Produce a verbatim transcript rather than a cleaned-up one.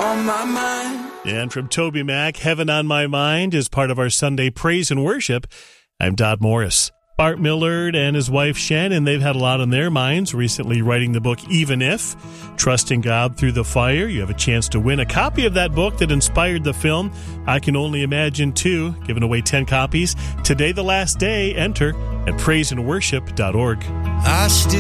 on my mind. And from Toby Mac, Heaven on My Mind is part of our Sunday Praise and Worship. I'm Dodd Morris. Bart Millard and his wife Shannon, they've had a lot on their minds, recently writing the book Even If, Trusting God Through the Fire. You have a chance to win a copy of that book that inspired the film, I Can Only Imagine two, giving away ten copies. Today, the last day. Enter at praise and worship dot org. I still